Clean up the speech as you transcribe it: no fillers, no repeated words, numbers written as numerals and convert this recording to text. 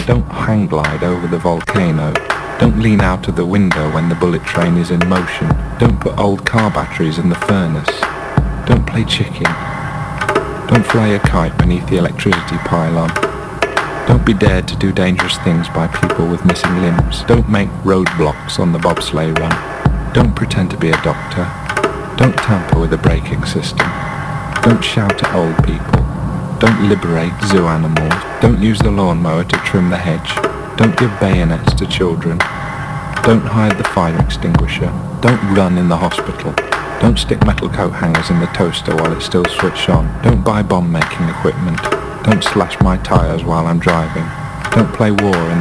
Don't hang glide over the volcano. Don't lean out of the window when the bullet train is in motion. Don't put old car batteries in the furnace. Don't play chicken. Don't fly a kite beneath the electricity pylon. Don't be dared to do dangerous things by people with missing limbs. Don't make roadblocks on the bobsleigh run. Don't pretend to be a doctor. Don't tamper with the braking system. Don't shout at old people. Don't liberate zoo animals. Don't use the lawnmower to trim the hedge. Don't give bayonets to children. Don't hide the fire extinguisher. Don't run in the hospital. Don't stick metal coat hangers in the toaster while it's still switched on. Don't buy bomb-making equipment. Don't slash my tyres while I'm driving. Don't play war in